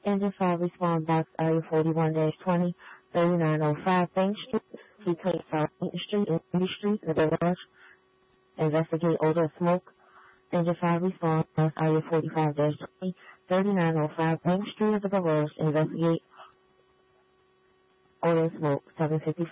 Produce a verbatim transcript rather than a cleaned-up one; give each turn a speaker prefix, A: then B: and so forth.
A: Engine five respond box area forty-one dash twenty, thirty-nine oh five Bank Street, between South Main Street and Indy Street, the garage. Investigate odor of smoke. Engine five respond box area forty-five dash twenty, thirty-nine oh five Bank Street, the garage. Investigate odor of smoke, seven fifty-five.